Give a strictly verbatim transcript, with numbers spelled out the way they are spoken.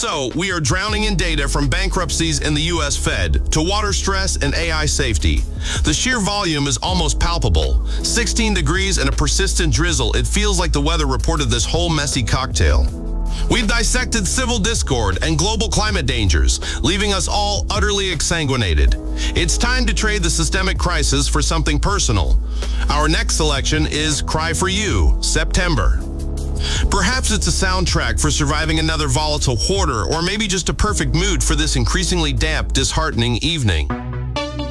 So, we are drowning in data from bankruptcies in the U S Fed to water stress and A I safety. The sheer volume is almost palpable. sixteen degrees and a persistent drizzle, it feels like the weather reported this whole messy cocktail. We've dissected civil discord and global climate dangers, leaving us all utterly exsanguinated. It's time to trade the systemic crisis for something personal. Our next selection is Cry for You, September. Perhaps it's a soundtrack for surviving another volatile quarter, or maybe just a perfect mood for this increasingly damp, disheartening evening.